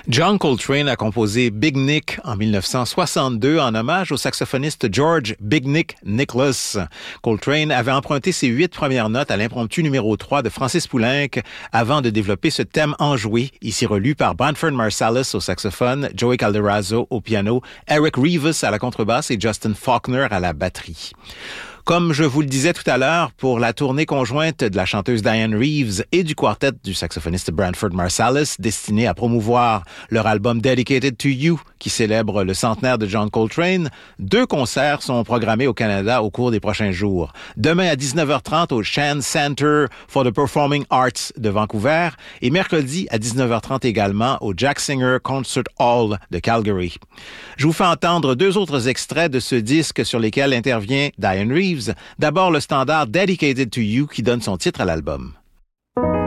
John Coltrane a composé Big Nick en 1962 en hommage au saxophoniste George Big Nick Nicholas. Coltrane avait emprunté ses 8 premières notes à l'impromptu numéro 3 de Francis Poulenc avant de développer ce thème enjoué, ici relu par Branford Marsalis au saxophone, Joey Calderazzo au piano, Eric Reeves à la contrebasse et Justin Faulkner à la batterie. Comme je vous le disais tout à l'heure, pour la tournée conjointe de la chanteuse Diane Reeves et du quartet du saxophoniste Branford Marsalis, destiné à promouvoir leur album Dedicated to You, qui célèbre le centenaire de John Coltrane, 2 concerts sont programmés au Canada au cours des prochains jours. Demain à 19h30 au Shan Center for the Performing Arts de Vancouver et mercredi à 19h30 également au Jack Singer Concert Hall de Calgary. Je vous fais entendre 2 autres extraits de ce disque sur lesquels intervient Diane Reeves. D'abord, le standard Dedicated to You qui donne son titre à l'album.